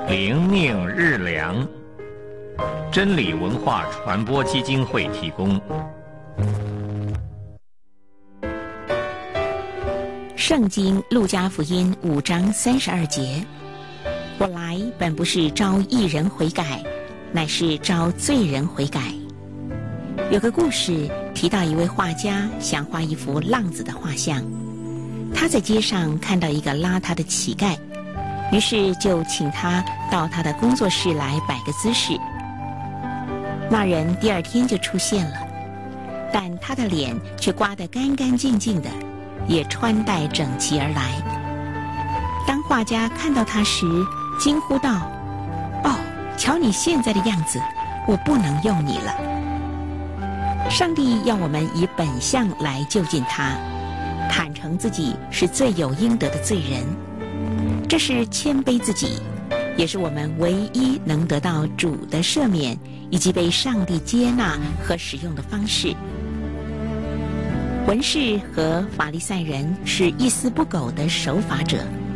灵命日粮，真理文化传播基金会提供。 圣经路加福音5章32节：我来本不是招义人悔改，乃是招罪人悔改。有个故事提到一位画家想画一幅浪子的画像，他在街上看到一个邋遢的乞丐，于是就请他到他的工作室来摆个姿势。那人第二天就出现了，但他的脸却刮得干干净净的，也穿戴整齐而来。当画家看到他时，惊呼道：“哦，瞧你现在的样子，我不能用你了。”上帝要我们以本相来就近他，坦诚自己是罪有应得的罪人。这是谦卑自己，也是我们唯一能得到主的赦免以及被上帝接纳和使用的方式。文士和法利赛人是一丝不苟的守法者，